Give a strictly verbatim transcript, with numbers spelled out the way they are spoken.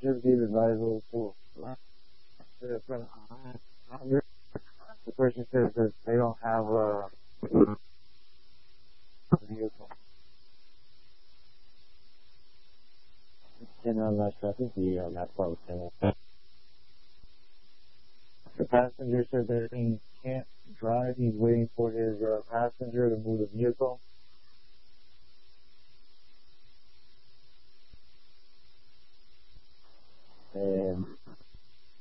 just gave advisable to the person says that they don't have a vehicle. And I'm not sure. I think the uh, last part was saying The passenger said that he can't drive. He's waiting for his uh, passenger to move the vehicle. and